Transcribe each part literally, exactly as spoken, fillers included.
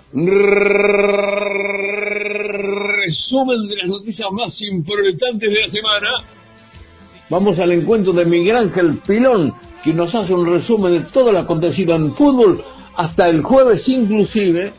Resumen de las noticias más importantes de la semana. Vamos al encuentro de Miguel Ángel Pilón, que nos hace un resumen de todo lo acontecido en fútbol hasta el jueves inclusive.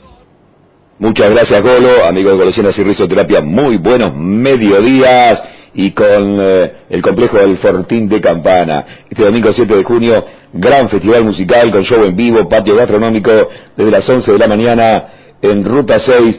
Muchas gracias, Golo, amigos de Golosinas y Risoterapia, muy buenos mediodías, y con eh, el complejo del Fortín de Campana. Este domingo siete de junio, gran festival musical con show en vivo, patio gastronómico desde las once de la mañana en Ruta seis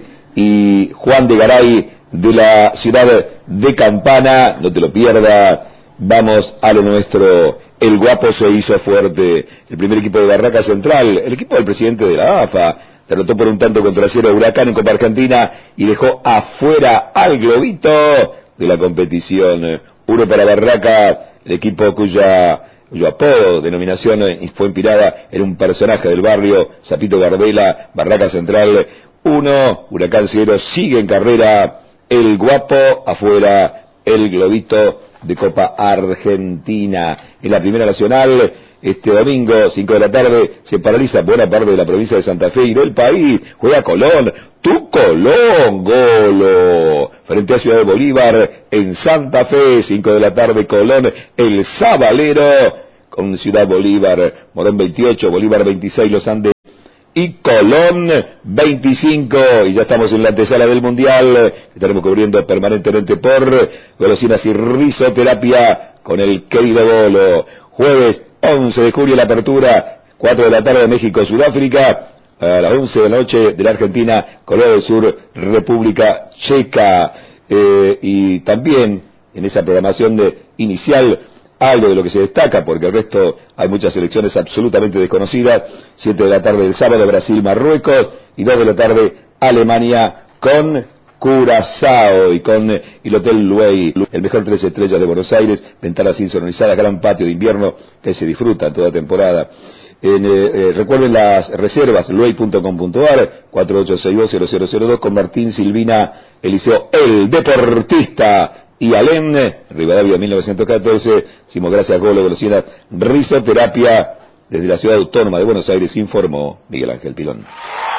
y Juan de Garay de la ciudad de Campana. No te lo pierdas, vamos a lo nuestro. El Guapo se hizo fuerte, el primer equipo de Barraca Central, el equipo del presidente de la A F A, derrotó por un tanto contra cero a Huracán en Copa Argentina y dejó afuera al Globito de la competición. Uno para Barraca, el equipo cuya, cuyo apodo, denominación fue inspirada en un personaje del barrio, Zapito Gardela. Barraca Central uno, Huracán cero, sigue en carrera el Guapo, afuera el Globito de Copa Argentina. En la Primera Nacional, este domingo, cinco de la tarde, se paraliza buena parte de la provincia de Santa Fe y del país. Juega Colón, tu Colón, Golo, frente a Ciudad de Bolívar, en Santa Fe, cinco de la tarde, Colón, el Sabalero, con Ciudad Bolívar, Morón veintiocho, Bolívar veintiséis, Los Andes y Colón veinticinco, y ya estamos en la antesala del Mundial, que estaremos cubriendo permanentemente por Golosinas y Risoterapia con el querido Golo. Jueves once de julio la apertura, cuatro de la tarde, México, Sudáfrica, a las once de la noche de la Argentina, Corea del Sur, República Checa, eh, y también en esa programación de inicial, algo de lo que se destaca, porque el resto hay muchas selecciones absolutamente desconocidas. Siete de la tarde del sábado, Brasil, Marruecos, y dos de la tarde, Alemania con Curazao, y con el Hotel Luey, el mejor tres estrellas de Buenos Aires, ventanas insonorizadas, gran patio de invierno que se disfruta toda temporada. En, eh, eh, recuerden las reservas, luey punto com punto ar, cuatro ocho seis dos cero cero cero dos, con Martín Silvina, Eliseo El Deportista, y Alem, Rivadavia mil novecientos catorce. Decimos gracias, Golo, Golosinas, Risoterapia, desde la ciudad autónoma de Buenos Aires, informó Miguel Ángel Pilón.